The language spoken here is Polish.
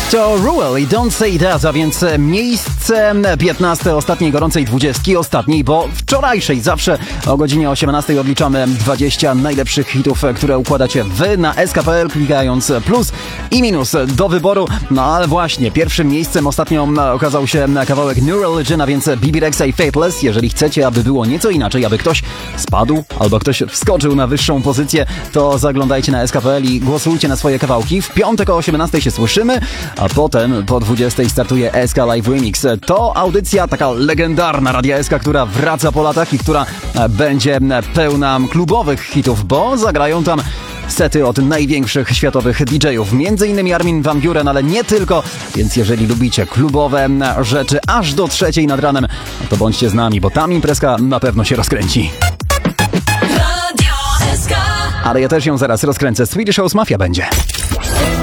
To Ruel i Don't Say That, a więc miejsce 15 ostatniej gorącej 20, ostatniej, bo wczorajszej. Zawsze o godzinie 18 odliczamy 20 najlepszych hitów, które układacie wy na sk.pl, klikając plus i minus do wyboru. No ale właśnie, pierwszym miejscem ostatnio okazał się kawałek New Religion, a więc Bibi Rexa i Faithless. Jeżeli chcecie, aby było nieco inaczej, aby ktoś spadł albo ktoś wskoczył na wyższą pozycję, to zaglądajcie na sk.pl i głosujcie na swoje kawałki. W piątek o 18 się słyszymy, a potem po 20 startuje SK Live Remix. To audycja taka legendarna Radia SK, która wraca po latach i która będzie pełna klubowych hitów, bo zagrają tam sety od największych światowych DJ-ów, między innymi Armin van Buuren, ale nie tylko, więc jeżeli lubicie klubowe rzeczy aż do 3 nad ranem, to bądźcie z nami, bo tam imprezka na pewno się rozkręci. Ale ja też ją zaraz rozkręcę. Swedish House Mafia będzie.